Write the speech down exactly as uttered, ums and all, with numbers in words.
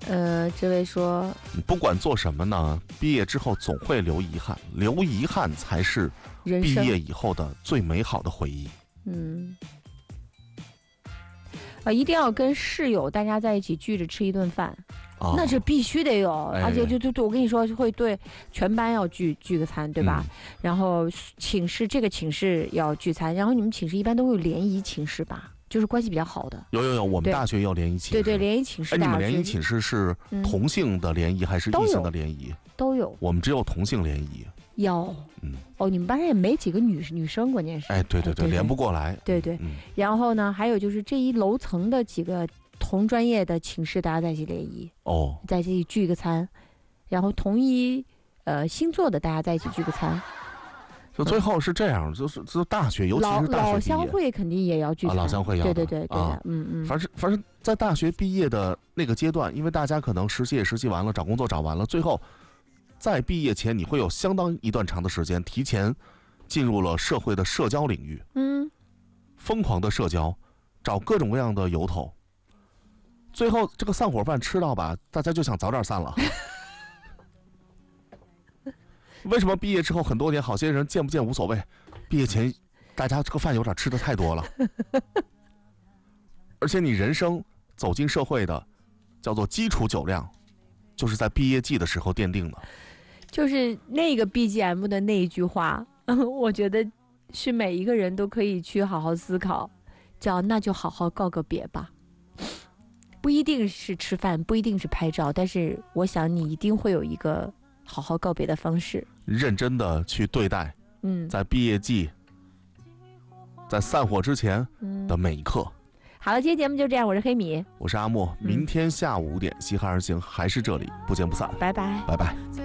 呃，这位说， 不管做什么呢，毕业之后总会留遗憾，留遗憾才是毕业以后的最美好的回忆。 嗯，啊，一定要跟室友大家在一起聚着吃一顿饭。哦、那是必须得有，哎、而且就就就我跟你说，会对全班要聚聚个餐，对吧？嗯、然后寝室这个寝室要聚餐，然后你们寝室一般都会有联谊寝室吧？就是关系比较好的。 有有有，我们大学也有联谊寝室。 对对，联谊寝室。 哎，你们联谊寝室是同性的联谊、嗯、还是异性的联谊？ 都有。 我们只有同性联谊。 有。嗯。哦，你们班上也没几个女女生，关键是。 哎，对对 对, 对, 对，连不过来。 对对。嗯、然后呢，还有就是这一楼层的几个同专业的寝室，大家在一起联谊。哦。在一起聚个餐，然后同一呃星座的大家在一起聚个餐。 就最后是这样，就是就大学，尤其是大学老乡会肯定也要聚餐， 啊、老乡会要对对对对、 啊， 嗯嗯。 反正反正在大学毕业的那个阶段，因为大家可能实习也实习完了，找工作找完了，最后在毕业前你会有相当一段长的时间提前进入了社会的社交领域，嗯，疯狂的社交，找各种各样的由头，最后这个散伙饭吃到吧，大家就想早点散了。为什么毕业之后很多年，好些人见不见无所谓，毕业前大家这个饭有点吃的太多了。而且你人生走进社会的叫做基础酒量，就是在毕业季的时候奠定的。 就是那个 B G M 的那一句话，我觉得是每一个人都可以去好好思考，叫那就好好告个别吧。不一定是吃饭，不一定是拍照，但是我想你一定会有一个好好告别的方式， 认真的去对待，嗯，在毕业季，在散伙之前的每一刻。嗯、 好了，今天节目就这样，我是黑米， 我是阿莫，明天下午五点，嘻哈而行还是这里，不见不散， 拜拜， 拜拜。